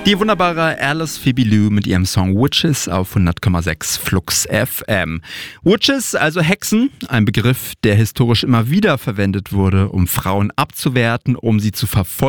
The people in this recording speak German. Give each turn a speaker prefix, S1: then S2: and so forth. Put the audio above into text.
S1: Die wunderbare Alice Phoebe Lou mit ihrem Song Witches auf 100,6 Flux FM. Witches, also Hexen, ein Begriff, der historisch immer wieder verwendet wurde, um Frauen abzuwerten, um sie zu verfolgen